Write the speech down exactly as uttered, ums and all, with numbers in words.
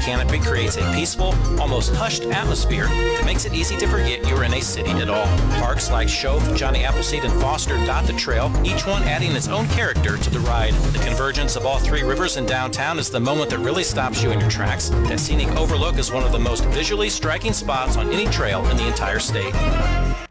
canopy creates a peaceful, almost hushed atmosphere that makes it easy to forget you're in a city at all. Parks like Shove, Johnny Appleseed, and Foster dot the trail, each one adding its own character to the ride. The convergence of all three rivers in downtown is the moment that really stops you in your tracks. That scenic overlook is one of the most visually striking spots on any trail in the entire state.